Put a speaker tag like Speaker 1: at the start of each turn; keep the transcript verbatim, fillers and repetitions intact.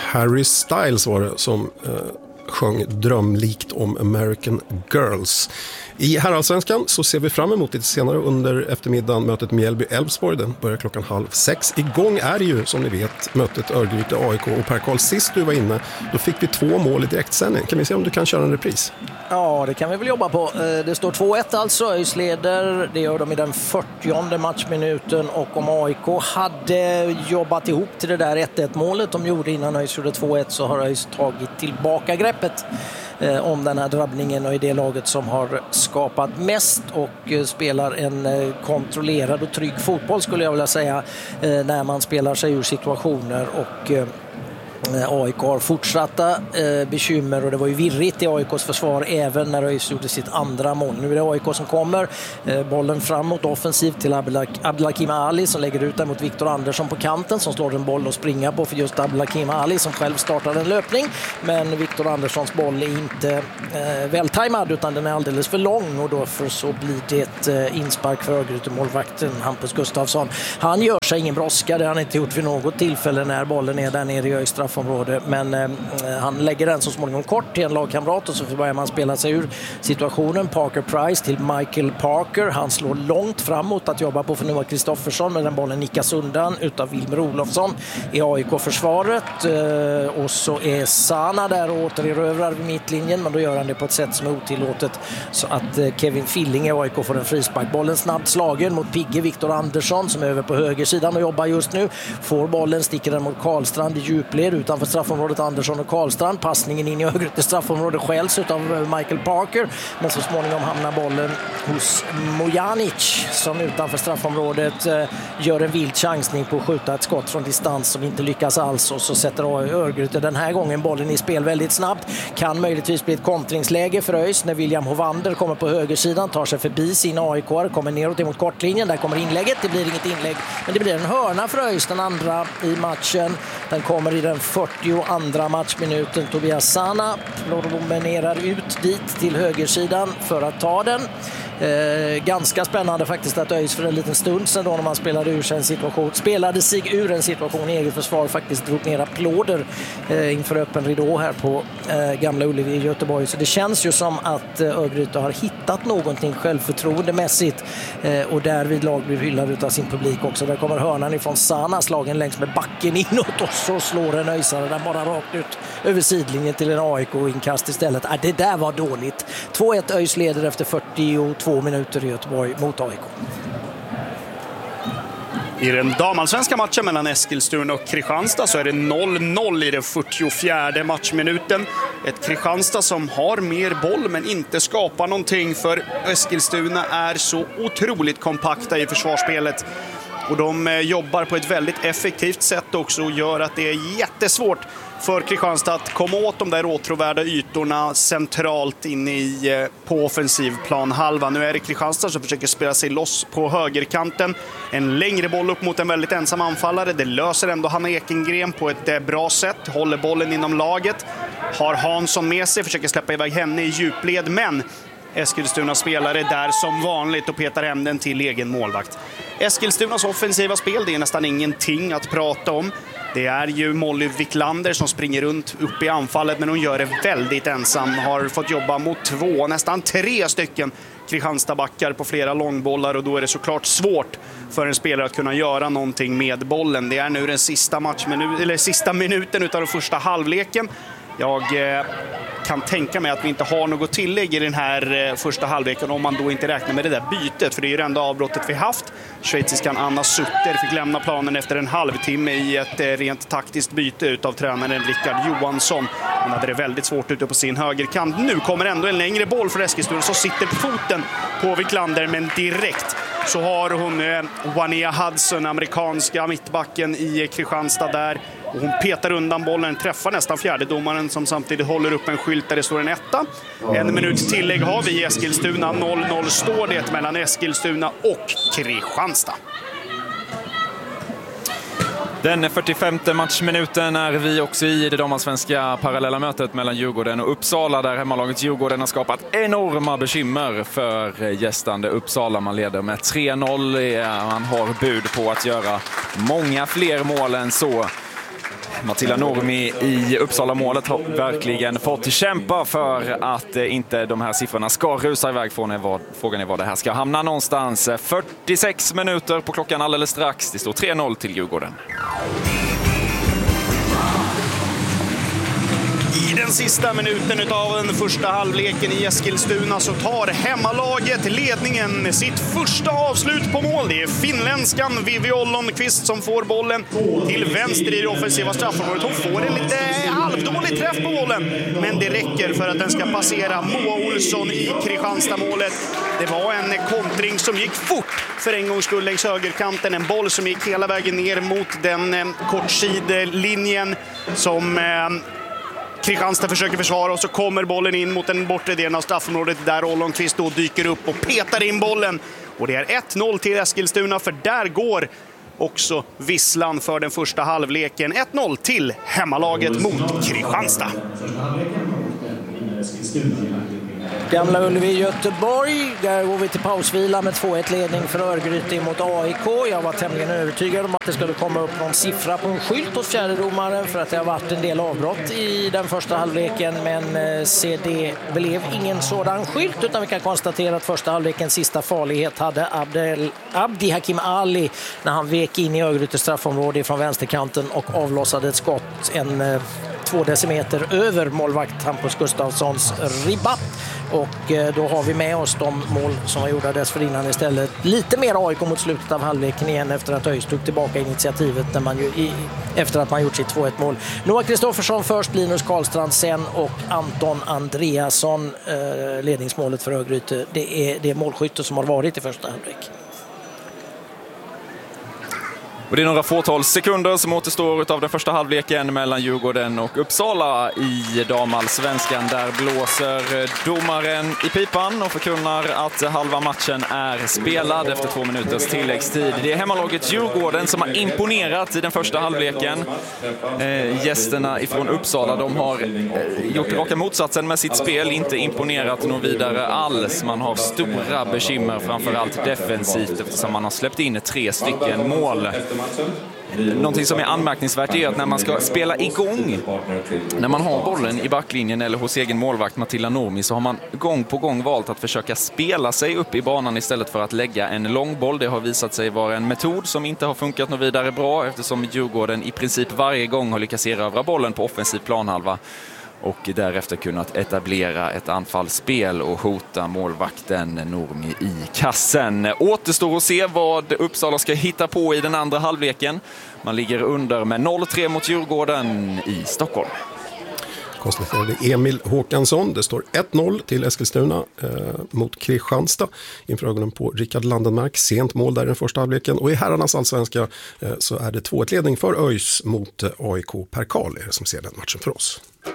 Speaker 1: Harry Styles var det som eh, sjöng drömlikt om American Girls. I herrallsvenskan så ser vi fram emot lite senare under eftermiddagen mötet Mjällby-Elfsborg. Den börjar klockan halv sex. Igång är ju, som ni vet, mötet Örgryte-A I K. Och Per Karl, sist du var inne, då fick vi två mål i direktsändning. Kan vi se om du kan köra en repris?
Speaker 2: Ja, det kan vi väl jobba på. Det står två ett alltså. ÖIS leder. Det gör de i den fyrtionde matchminuten. Och om A I K hade jobbat ihop till det där ett ett-målet de gjorde innan ÖIS gjorde två ett, så har ÖIS tagit tillbaka greppet eh, om den här drabbningen och i det laget som har skapat mest och eh, spelar en eh, kontrollerad och trygg fotboll, skulle jag vilja säga, eh, när man spelar sig ur situationer. Och eh, A I K har fortsatta eh, bekymmer och det var ju virrigt i A I Ks försvar även när ÖIS gjorde sitt andra mål. Nu är det A I K som kommer, eh, bollen framåt offensivt till Abdelhakim Ali som lägger ut den mot Viktor Andersson på kanten som slår en boll och springa på för just Abdelhakim Ali som själv startar en löpning, men Viktor Anderssons boll är inte eh, vältajmad utan den är alldeles för lång och därför så blir det ett eh, inspark för Örgryte-målvakten Hampus Gustafsson. Han gör sig ingen brådska, det har han inte gjort vid något tillfälle när bollen är där nere i ÖIS straffområde, men eh, han lägger den så småningom kort till en lagkamrat och så börjar man spela sig ur situationen. Parker Price till Michael Parker, han slår långt framåt att jobba på för Noah Kristoffersson, men den bollen nickas undan utav Wilmer Olofsson i A I K-försvaret eh, och så är Sana där och återerövrar vid mittlinjen, men då gör han det på ett sätt som är otillåtet så att eh, Kevin Filling i A I K får en frispark. Bollen snabbt slagen mot Pigge Viktor Andersson som är över på högersidan och jobbar just nu, får bollen, sticker den mot Karlstrand i djupled utanför straffområdet. Andersson och Karlstrand, passningen in i Örgryte straffområdet skäls utav Michael Parker, men så småningom hamnar bollen hos Mojanic som utanför straffområdet eh, gör en vild chansning på att skjuta ett skott från distans som inte lyckas alls, och så sätter Örgryte den här gången bollen i spel väldigt snabbt. Kan möjligtvis bli ett kontringsläge för ÖIS när William Hovander kommer på högersidan, tar sig förbi sin A I K, kommer neråt emot kortlinjen, där kommer inlägget, det blir inget inlägg men det blir en hörna för ÖIS, den andra i matchen. Den kommer i den fyrtioandra matchminuten. Tobias Sana promenerar ut dit till högersidan för att ta den. Eh, ganska spännande faktiskt att ÖIS för en liten stund sedan då när man spelade, ur sig en situation, spelade sig ur en situation i eget försvar faktiskt drog ner applåder eh, inför öppen ridå här på eh, Gamla Ullevi i Göteborg. Så det känns ju som att eh, Örgryte har hittat någonting självförtroendemässigt eh, och därvid lag blir hyllad utav sin publik också. Där kommer hörnan ifrån Sana, slagen längs med backen inåt och så slår en ÖISare där bara rakt ut över sidlinjen till en A I K-inkast istället. Ah, det där var dåligt. två ett ÖIS leder efter fyrtiotvå minuter i Göteborg mot A I K.
Speaker 3: I den damallsvenska matchen mellan Eskilstuna och Kristianstad så är det noll noll i den fyrtiofjärde matchminuten. Ett Kristianstad som har mer boll men inte skapar någonting, för Eskilstuna är så otroligt kompakta i försvarsspelet. Och de jobbar på ett väldigt effektivt sätt också och gör att det är jättesvårt för Kristianstad att komma åt de där åtråvärda ytorna centralt inne i, på offensivplan halva. Nu är det Kristianstad som försöker spela sig loss på högerkanten. En längre boll upp mot en väldigt ensam anfallare. Det löser ändå Hanna Ekengren på ett bra sätt. Håller bollen inom laget. Har Hansson med sig, försöker släppa iväg henne i djupled, men Eskilstuna spelare där som vanligt och petar hem den till egen målvakt. Eskilstunas offensiva spel, det är nästan ingenting att prata om. Det är ju Molly Wiklander som springer runt upp i anfallet, men hon gör det väldigt ensam. Har fått jobba mot två, nästan tre stycken Kristianstad-backar på flera långbollar, och då är det såklart svårt för en spelare att kunna göra någonting med bollen. Det är nu den sista, matchminu- eller sista minuten utav den första halvleken. Jag eh, kan tänka mig att vi inte har något tillägg i den här eh, första halvleken om man då inte räknar med det där bytet, för det är ju det enda avbrottet vi haft. Schweiziskan Anna Sutter fick lämna planen efter en halvtimme i ett eh, rent taktiskt byte utav tränaren Rickard Johansson. Han hade det väldigt svårt ute på sin högerkant. Nu kommer ändå en längre boll för Eskilstuna som sitter på foten på Wiklander, men direkt så har hon eh, Wania Hudson, amerikanska mittbacken i Kristianstad där. Och hon petar undan bollen, träffar nästan fjärdedomaren som samtidigt håller upp en skylt där det står en etta. En minut tillägg har vi i Eskilstuna. noll noll står det mellan Eskilstuna och Kristianstad.
Speaker 4: Den fyrtiofemte matchminuten är vi också i det damallsvenska parallella mötet mellan Djurgården och Uppsala, där hemmalaget Djurgården har skapat enorma bekymmer för gästande Uppsala. Man leder med tre noll. Man har bud på att göra många fler mål än så. Matilda Nurmi i Uppsala-målet har verkligen fått kämpa för att inte de här siffrorna ska rusa iväg. Frågan är var det här ska hamna någonstans. fyrtiosex minuter på klockan alldeles strax. Det står tre noll till Djurgården.
Speaker 3: I den sista minuten av den första halvleken i Eskilstuna så tar hemmalaget ledningen, sitt första avslut på mål. Det är finländskan Vivi Ollonqvist som får bollen till vänster i det offensiva straffområdet. Hon får en lite halvdålig träff på bollen, men det räcker för att den ska passera Moa Olsson i Kristianstad-målet. Det var en kontring som gick fort för en gångs skull längs högerkanten. En boll som gick hela vägen ner mot den kortsidlinjen som Kristianstad försöker försvara, och så kommer bollen in mot den bortre delen av straffområdet där Ollonqvist då dyker upp och petar in bollen. Och det är ett noll till Eskilstuna, för där går också visslan för den första halvleken. ett noll till hemmalaget mot Kristianstad.
Speaker 2: Gamla Ullevi Göteborg, där går vi till pausvila med två ett ledning för Örgryte mot A I K. Jag var tämligen övertygad om att det skulle komma upp någon siffra på en skylt hos fjärdedomaren för att det har varit en del avbrott i den första halvleken, men se det blev ingen sådan skylt, utan vi kan konstatera att första halvlekens sista farlighet hade Abdel, Abdi Hakim Ali när han vek in i Örgrytes straffområde från vänsterkanten och avlossade ett skott en två decimeter över målvakt Hampus Gustafssons ribba. Och då har vi med oss de mål som var gjorda dessförinnan istället. Lite mer A I K mot slutet av halvleken igen efter att ÖIS tog tillbaka initiativet när man ju, i, efter att man gjort sitt två ett mål. Noah Kristoffersson först, Linus Karlstrand sen och Anton Andreasson eh, ledningsmålet för Örgryte. Det är det målskytte som har varit i första halvlek.
Speaker 4: Och det är några fåtal sekunder som återstår av den första halvleken mellan Djurgården och Uppsala i damallsvenskan. Där blåser domaren i pipan och förkunnar att halva matchen är spelad efter två minuters tilläggstid. Det är hemmalaget Djurgården som har imponerat i den första halvleken. Eh, gästerna ifrån Uppsala, de har eh, gjort raka motsatsen med sitt spel, inte imponerat något vidare alls. Man har stora bekymmer, framförallt defensivt, eftersom man har släppt in tre stycken mål. Någonting som är anmärkningsvärt är att när man ska spela igång, när man har bollen i backlinjen eller hos egen målvakt Matilda Nurmi, så har man gång på gång valt att försöka spela sig upp i banan istället för att lägga en lång boll. Det har visat sig vara en metod som inte har funkat något vidare bra, eftersom Djurgården i princip varje gång har lyckats erövra bollen på offensiv planhalva och därefter kunnat etablera ett anfallsspel och hota målvakten Nurmi i kassen. Återstår att se vad Uppsala ska hitta på i den andra halvleken. Man ligger under med noll tre mot Djurgården i Stockholm.
Speaker 1: Konstaterade Emil Håkansson. Det står ett noll till Eskilstuna eh, mot Kristianstad inför ögonen på Rickard Landenmark. Sent mål där i den första halvleken. Och i herrarnas allsvenska eh, så är det två ett ledning för ÖIS mot eh, A I K. Per Karl är det som ser den matchen för oss.